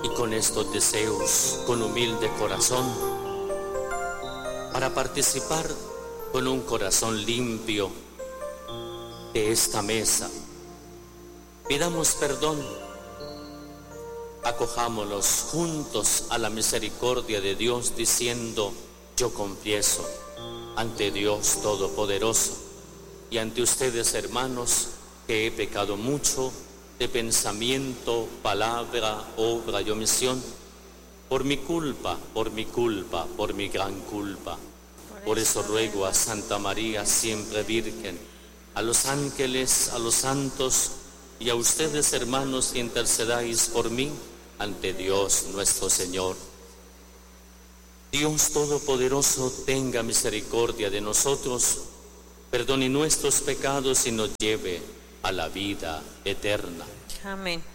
y con estos deseos, con humilde corazón, para participar con un corazón limpio de esta mesa, pidamos perdón, acojámonos juntos a la misericordia de Dios diciendo: yo confieso ante Dios Todopoderoso y ante ustedes, hermanos, que he pecado mucho de pensamiento, palabra, obra y omisión, por mi culpa, por mi gran culpa. Por eso ruego a Santa María, siempre Virgen, a los ángeles, a los santos y a ustedes, hermanos, que intercedáis por mí ante Dios nuestro Señor. Dios Todopoderoso tenga misericordia de nosotros, perdone nuestros pecados y nos lleve a la vida eterna. Amén.